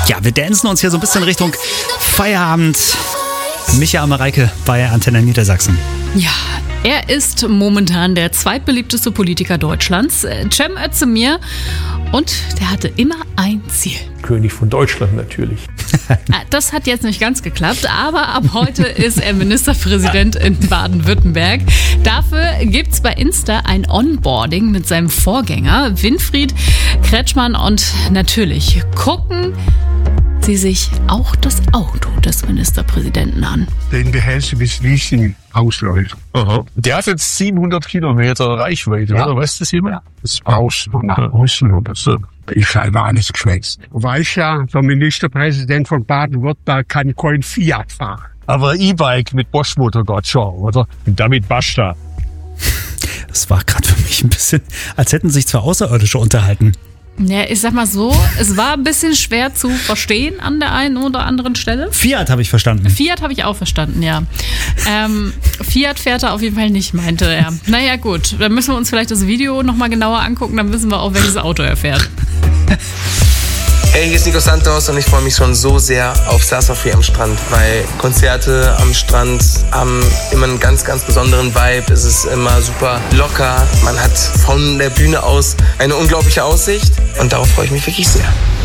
Ja, wir dancen uns hier so ein bisschen Richtung Feierabend. Micha Mareike bei Antenne Niedersachsen. Ja, er ist momentan der zweitbeliebteste Politiker Deutschlands, Cem Özdemir. Und der hatte immer ein Ziel. König von Deutschland natürlich. Das hat jetzt nicht ganz geklappt, aber ab heute ist er Ministerpräsident in Baden-Württemberg. Dafür gibt's bei Insta ein Onboarding mit seinem Vorgänger Winfried Kretschmann und natürlich gucken Sie sich auch das Auto des Ministerpräsidenten an. Den behältst du bis Wiesing ausläuft. Aha. Der hat jetzt 700 Kilometer Reichweite, Ja. oder? Weißt du das jemand? Das brauchst du nach Osten oder so. Ich habe alles geschwätzt. Du weißt ja, der Ministerpräsident von Baden-Württemberg kann kein Fiat fahren. Aber E-Bike mit Bosch-Motor geht schon, oder? Und damit basta. Das war gerade für mich ein bisschen, als hätten sich zwei Außerirdische unterhalten. Ja, ich sag mal so, es war ein bisschen schwer zu verstehen an der einen oder anderen Stelle. Fiat habe ich verstanden. Fiat habe ich auch verstanden, ja. Fiat fährt er auf jeden Fall nicht, meinte er. Naja gut, dann müssen wir uns vielleicht das Video nochmal genauer angucken, dann wissen wir auch, welches Auto er fährt. Hey, hier ist Nico Santos und ich freue mich schon so sehr auf Sasa Free am Strand, weil Konzerte am Strand haben immer einen ganz, ganz besonderen Vibe. Es ist immer super locker. Man hat von der Bühne aus eine unglaubliche Aussicht und darauf freue ich mich wirklich sehr.